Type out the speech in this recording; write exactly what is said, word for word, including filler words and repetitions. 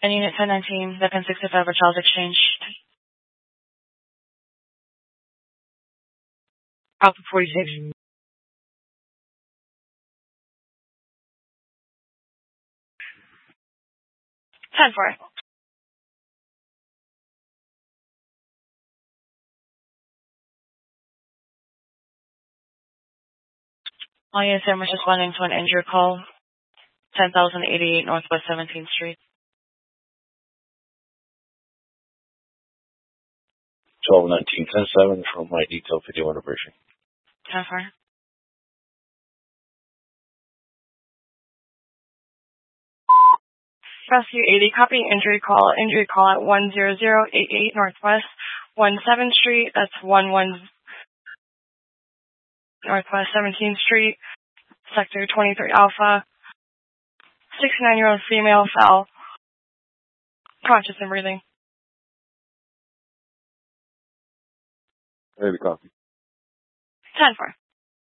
And Unit ten nineteen, the ten sixty-five for Charles Exchange. Alpha forty-six. ten four. All units are responding to an injury call. ten thousand eighty-eight Northwest seventeenth Street. twelve nineteen ten seven from my detail video integration. ten four. Rescue eighty, copy injury call. Injury call at one zero zero eight eight Northwest seventeenth Street. That's one one Northwest seventeenth Street, Sector twenty-three Alpha. sixty-nine-year-old female fell. Conscious and breathing. Ready to copy. ten four.